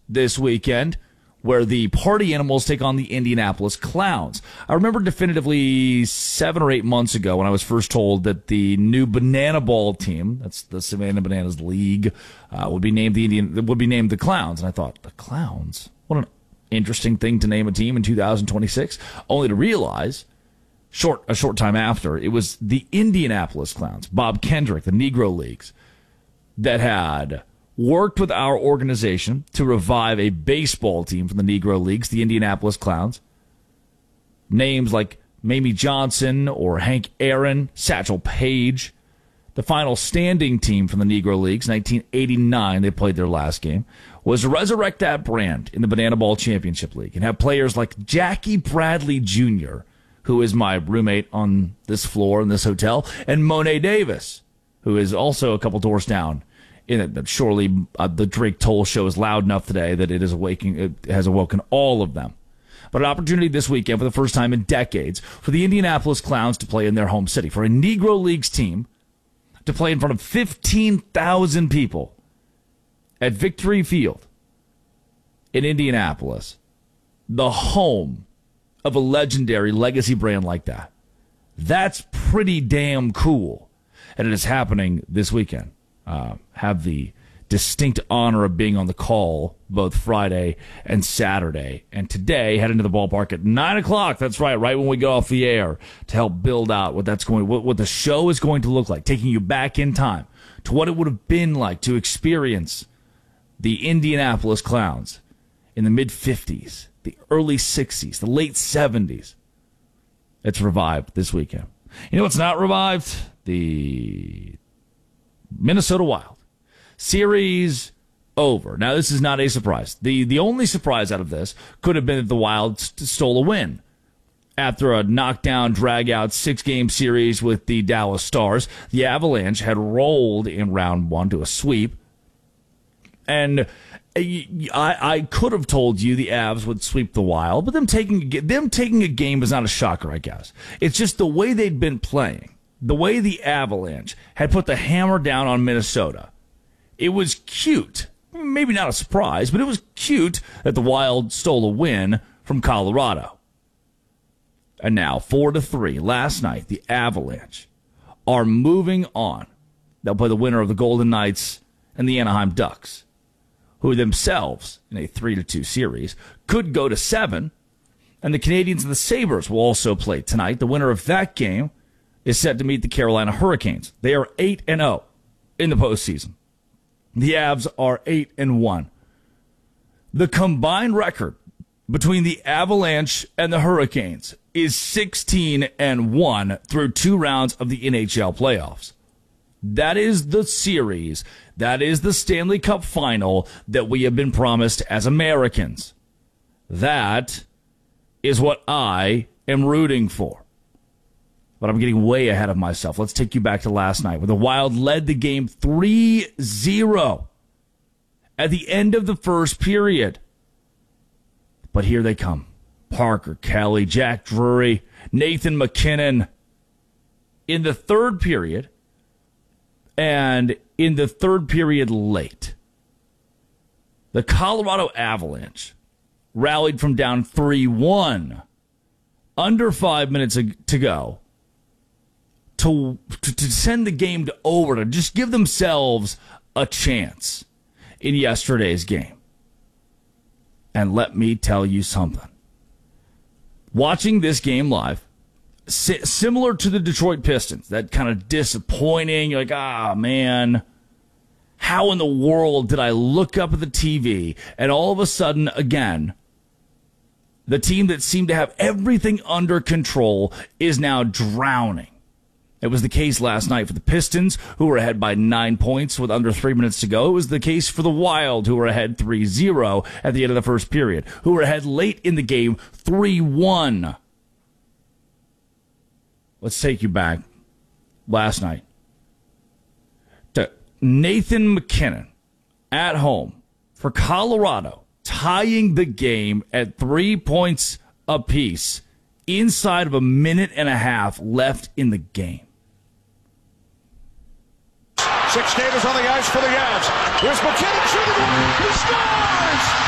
this weekend, where the Party Animals take on the Indianapolis Clowns. I remember definitively 7 or 8 months ago when I was first told that the new Banana Ball team, that's the Savannah Bananas League, would be named the Clowns. And I thought, the Clowns? What an interesting thing to name a team in 2026. Only to realize, a short time after, it was the Indianapolis Clowns, Bob Kendrick, the Negro Leagues, that had worked with our organization to revive a baseball team from the Negro Leagues, the Indianapolis Clowns. Names like Mamie Johnson or Hank Aaron, Satchel Paige. The final standing team from the Negro Leagues, 1989, they played their last game, was to resurrect that brand in the Banana Ball Championship League and have players like Jackie Bradley Jr., who is my roommate on this floor in this hotel, and Monet Davis, who is also a couple doors down. Surely the Drake Toll show is loud enough today that it has awoken all of them. But an opportunity this weekend for the first time in decades for the Indianapolis Clowns to play in their home city, for a Negro Leagues team to play in front of 15,000 people at Victory Field in Indianapolis, the home of a legendary legacy brand like that. That's pretty damn cool. And it is happening this weekend. Have the distinct honor of being on the call both Friday and Saturday. And today, heading to the ballpark at 9 o'clock. That's right when we go off the air, to help build out what the show is going to look like, taking you back in time to what it would have been like to experience the Indianapolis Clowns in the mid-50s, the early 60s, the late 70s. It's revived this weekend. You know what's not revived? The Minnesota Wild. Series over. Now, this is not a surprise. The only surprise out of this could have been that the Wild stole a win. After a knockdown, drag-out 6-game series with the Dallas Stars, the Avalanche had rolled in round 1 to a sweep. And I could have told you the Avs would sweep the Wild, but them taking a game is not a shocker, I guess. It's just the way they'd been playing. The way the Avalanche had put the hammer down on Minnesota. It was cute. Maybe not a surprise, but it was cute that the Wild stole a win from Colorado. And now, 4-3, last night, the Avalanche are moving on. They'll play the winner of the Golden Knights and the Anaheim Ducks, who themselves, in a 3-2 series, could go to 7. And the Canadiens and the Sabres will also play tonight. The winner of that game is set to meet the Carolina Hurricanes. They are 8-0 in the postseason. The Avs are 8-1. The combined record between the Avalanche and the Hurricanes is 16-1 through 2 rounds of the NHL playoffs. That is the series. That is the Stanley Cup final that we have been promised as Americans. That is what I am rooting for. But I'm getting way ahead of myself. Let's take you back to last night, where the Wild led the game 3-0 at the end of the first period. But here they come. Parker Kelly, Jack Drury, Nathan MacKinnon. In the third period, and in the third period late, the Colorado Avalanche rallied from down 3-1, under 5 minutes to go, to send the game to over, to just give themselves a chance in yesterday's game. And let me tell you something. Watching this game live, similar to the Detroit Pistons, that kind of disappointing, you're like, man, how in the world did I look up at the TV and all of a sudden, again, the team that seemed to have everything under control is now drowning? It was the case last night for the Pistons, who were ahead by 9 points with under 3 minutes to go. It was the case for the Wild, who were ahead 3-0 at the end of the first period, who were ahead late in the game 3-1. Let's take you back last night to Nathan MacKinnon at home for Colorado, tying the game at 3 points apiece inside of a minute and a half left in the game. 6 skaters on the ice for the Avs. Here's MacKinnon shooting. He scores!